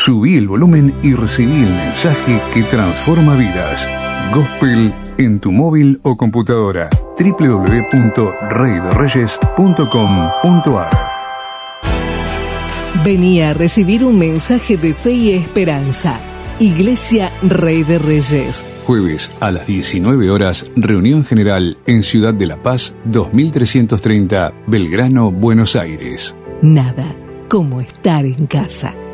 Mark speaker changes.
Speaker 1: Subí el volumen y recibí el mensaje que transforma vidas. Gospel en tu móvil o computadora. www.reydereyes.com.ar.
Speaker 2: Vení a recibir un mensaje de fe y esperanza. Iglesia Rey de Reyes.
Speaker 1: Jueves a las 19 horas, reunión general en Ciudad de La Paz, 2330, Belgrano, Buenos Aires.
Speaker 2: Nada como estar en casa.